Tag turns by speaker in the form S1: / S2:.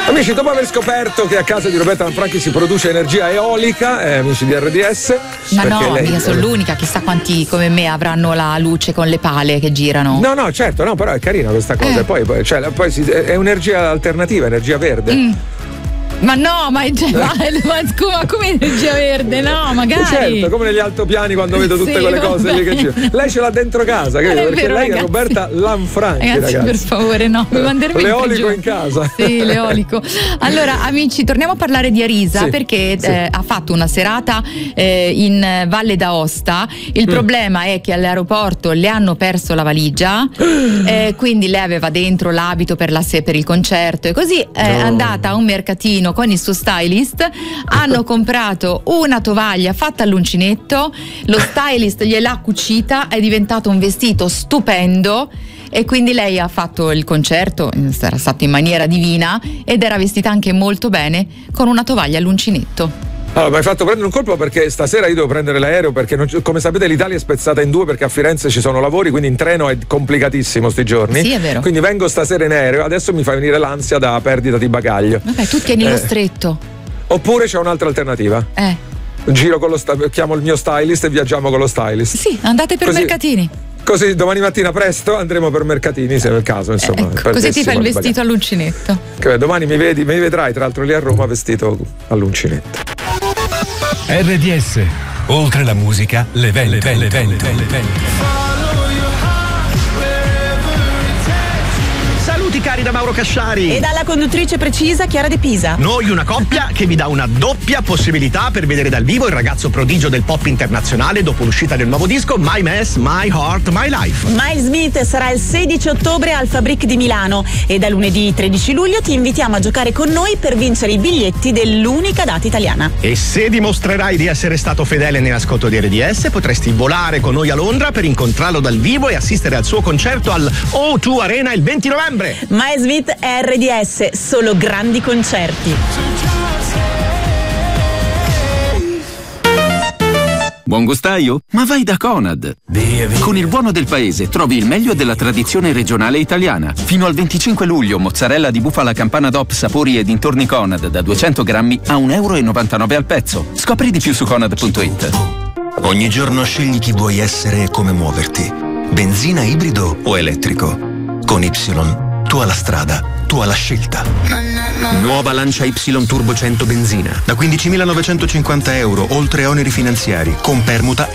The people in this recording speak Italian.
S1: Amici, dopo aver scoperto che a casa di Roberta Lanfranchi si produce energia eolica, amici di RDS.
S2: Ma no, mica sono l'unica, chissà quanti come me avranno la luce con le pale che girano.
S1: No, certo, no, però è carina questa cosa. Poi è energia alternativa, energia verde.
S2: Ma no, ma come energia verde? No, magari.
S1: Certo, come negli altopiani quando vedo tutte quelle cose lì che girano. Lei ce l'ha dentro casa, capito? Perché vero, lei ragazzi. È Roberta Lanfranchi, ragazzi.
S2: Per favore, no, mi mandermi
S1: l'eolico in casa.
S2: Sì, l'eolico. Allora, amici, torniamo a parlare di Arisa, perché ha fatto una serata in Valle d'Aosta. Il problema è che all'aeroporto le hanno perso la valigia, quindi lei aveva dentro l'abito per il concerto e così è andata a un mercatino con il suo stylist, hanno comprato una tovaglia fatta all'uncinetto, lo stylist gliel'ha cucita, è diventato un vestito stupendo e quindi lei ha fatto il concerto, era stato in maniera divina ed era vestita anche molto bene con una tovaglia all'uncinetto.
S1: Allora, mi hai fatto prendere un colpo perché stasera io devo prendere l'aereo perché come sapete l'Italia è spezzata in due perché a Firenze ci sono lavori, quindi in treno è complicatissimo sti giorni.
S2: Sì, è vero.
S1: Quindi vengo stasera in aereo, adesso mi fa venire l'ansia da perdita di bagaglio.
S2: Vabbè, tu tieni lo stretto.
S1: Oppure c'è un'altra alternativa. Giro con chiamo il mio stylist e viaggiamo con lo stylist.
S2: Sì, andate per mercatini.
S1: Così domani mattina presto andremo per mercatini, se è il caso, insomma.
S2: Così ti fai il vestito all'uncinetto.
S1: Domani mi vedrai tra l'altro lì a Roma vestito all'uncinetto.
S3: RDS, oltre la musica, l'evento.
S4: Saluti cari da Mauro Casciari
S5: e dalla conduttrice precisa Chiara De Pisa.
S4: Noi una coppia che vi dà una doppia possibilità per vedere dal vivo il ragazzo prodigio del pop internazionale dopo l'uscita del nuovo disco My Mess, My Heart, My Life.
S5: Miles Smith sarà il 16 ottobre al Fabric di Milano e da lunedì 13 luglio ti invitiamo a giocare con noi per vincere i biglietti dell'unica data italiana.
S4: E se dimostrerai di essere stato fedele nell'ascolto di RDS potresti volare con noi a Londra per incontrarlo dal vivo e assistere al suo concerto al O2 Arena il 20 novembre.
S5: Miles Smith è RDS, solo grandi concerti.
S6: Buon gustaio? Ma vai da Conad! Con il buono del paese trovi il meglio della tradizione regionale italiana. Fino al 25 luglio mozzarella di bufala campana DOP sapori e dintorni Conad da 200 grammi a €1,99 al pezzo. Scopri di più su Conad.it.
S7: Ogni giorno scegli chi vuoi essere e come muoverti. Benzina, ibrido o elettrico. Con Y, tu alla strada, tu alla scelta. Nuova Lancia Y Turbo 100 benzina da €15.950, oltre oneri finanziari, con permuta